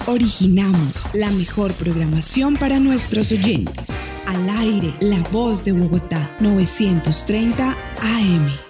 Originamos la mejor programación para nuestros oyentes. Al aire, La Voz de Bogotá, 930 AM.